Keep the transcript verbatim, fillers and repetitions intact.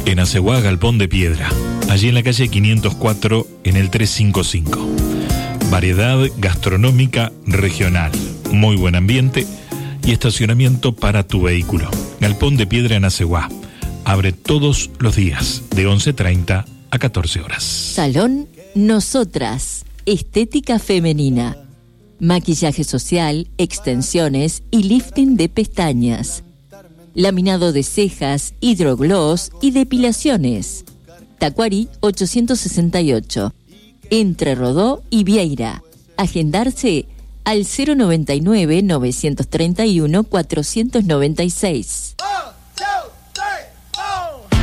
En Aceguá, Galpón de Piedra, allí en la calle quinientos cuatro, en el trescientos cincuenta y cinco. Variedad gastronómica regional, muy buen ambiente y estacionamiento para tu vehículo. Galpón de Piedra en Aceguá. Abre todos los días, de once treinta a catorce horas. Salón Nosotras, estética femenina. Maquillaje social, extensiones y lifting de pestañas. Laminado de cejas, hidrogloss y depilaciones. Tacuarí ochocientos sesenta y ocho. Entre Rodó y Vieira. Agendarse al cero noventa y nueve, novecientos treinta y uno, cuatrocientos noventa y seis.